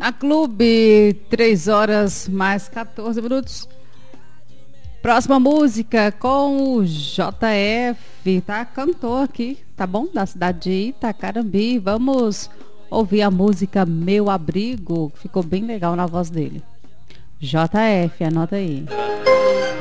Na Clube, 3 horas mais 14 minutos. Próxima música com o JF, tá? Cantor aqui, tá bom? Da cidade de Itacarambi. Vamos ouvir a música Meu Abrigo. Ficou bem legal na voz dele. JF, anota aí.